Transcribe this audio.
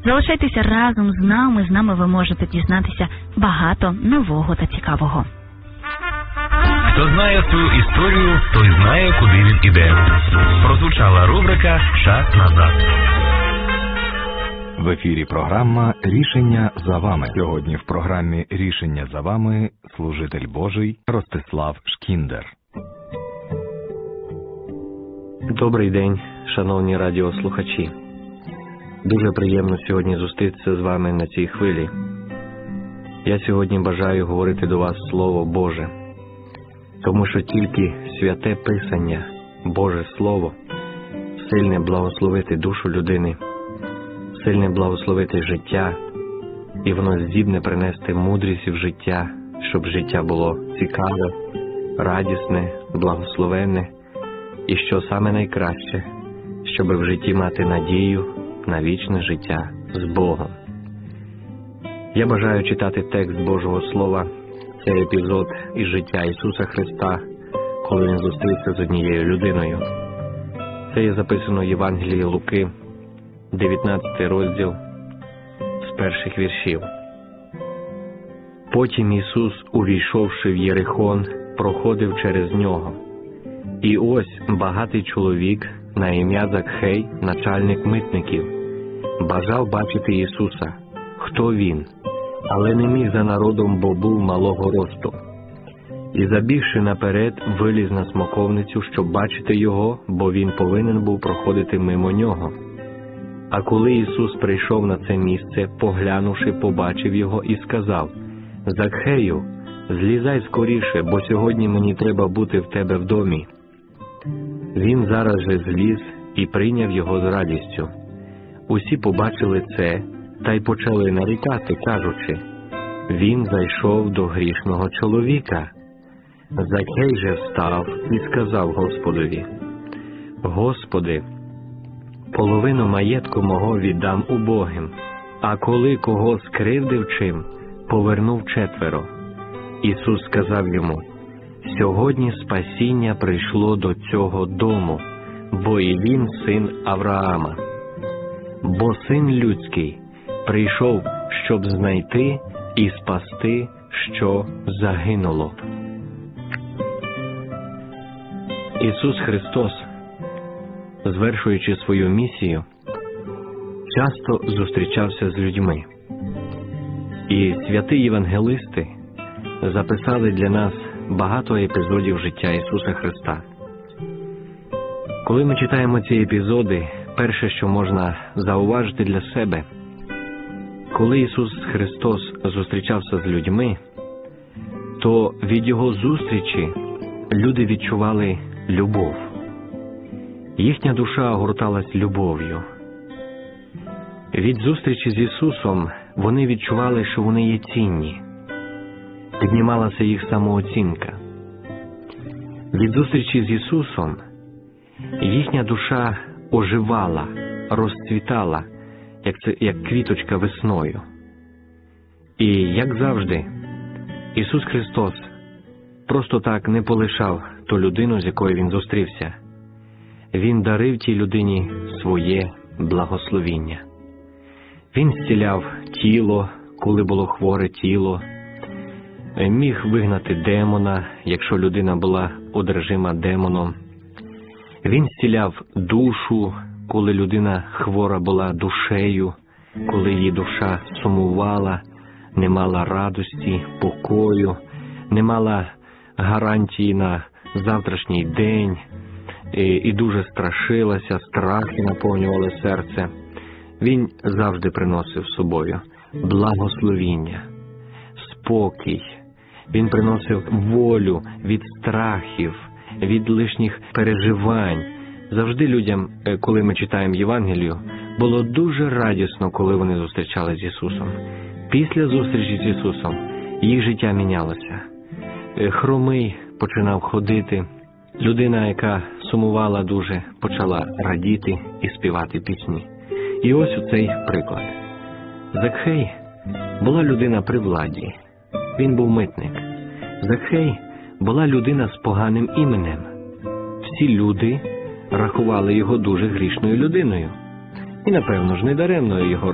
Залишайтеся разом з нами ви можете дізнатися багато нового та цікавого. Хто знає свою історію, той знає, куди він іде. Прозвучала рубрика «Час назад». В ефірі програма «Рішення за вами». Сьогодні в програмі «Рішення за вами» служитель Божий Ростислав Шкіндер. Добрий день, шановні радіослухачі. Дуже приємно сьогодні зустрітися з вами на цій хвилі. Я сьогодні бажаю говорити до вас Слово Боже, тому що тільки святе Писання, Боже Слово, сильне благословити душу людини, сильне благословити життя, і воно здібне принести мудрість в життя, щоб життя було цікаве, радісне, благословенне, і що саме найкраще, щоб в житті мати надію на вічне життя з Богом. Я бажаю читати текст Божого Слова, цей епізод із життя Ісуса Христа, коли Він зустрівся з однією людиною. Це є записано в Євангелії Луки, 19 розділ, з перших віршів. Потім Ісус, увійшовши в Єрихон, проходив через нього. І ось багатий чоловік на ім'я Закхей, начальник митників, бажав бачити Ісуса, хто Він, але не міг за народом, бо був малого росту. І забігши наперед, виліз на смоковницю, щоб бачити Його, бо Він повинен був проходити мимо нього. А коли Ісус прийшов на це місце, поглянувши, побачив Його і сказав: «Закхею, злізай скоріше, бо сьогодні мені треба бути в тебе в домі». Він зараз же зліз і прийняв Його з радістю. Усі побачили це, та й почали нарікати, кажучи: «Він зайшов до грішного чоловіка». Закхей же встав і сказав Господові: «Господи, половину маєтку мого віддам убогим, а коли кого скривдив чим, повернув 4». Ісус сказав йому: «Сьогодні спасіння прийшло до цього дому, бо і він син Авраама. Бо Син Людський прийшов, щоб знайти і спасти, що загинуло». Ісус Христос, звершуючи свою місію, часто зустрічався з людьми. І святі євангелисти записали для нас багато епізодів життя Ісуса Христа. Коли ми читаємо ці епізоди, перше, що можна зауважити для себе, коли Ісус Христос зустрічався з людьми, то від Його зустрічі люди відчували любов. Їхня душа огорталась любов'ю. Від зустрічі з Ісусом вони відчували, що вони є цінні. Піднімалася їх самооцінка. Від зустрічі з Ісусом їхня душа оживала, розцвітала, як квіточка весною. І, як завжди, Ісус Христос просто так не полишав ту людину, з якою Він зустрівся. Він дарив тій людині своє благословіння. Він зціляв тіло, коли було хворе тіло, міг вигнати демона, якщо людина була одержима демоном. Він зціляв душу, коли людина хвора була душею, коли її душа сумувала, не мала радості, покою, не мала гарантії на завтрашній день і дуже страшилася, страхи наповнювали серце. Він завжди приносив з собою благословіння, спокій. Він приносив волю від страхів, від лишніх переживань. Завжди людям, коли ми читаємо Євангелію, було дуже радісно, коли вони зустрічалися з Ісусом. Після зустрічі з Ісусом їх життя мінялося. Хромий починав ходити. Людина, яка сумувала дуже, почала радіти і співати пісні. І ось оцей приклад. Закхей була людина при владі. Він був митник. Закхей була людина з поганим іменем. Всі люди рахували його дуже грішною людиною. І, напевно ж, недаремно його